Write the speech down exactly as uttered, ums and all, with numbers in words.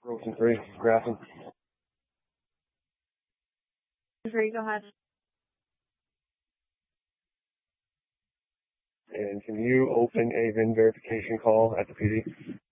Rosen three, Grafton. Three, go ahead. And can you open a V I N verification call at the P D?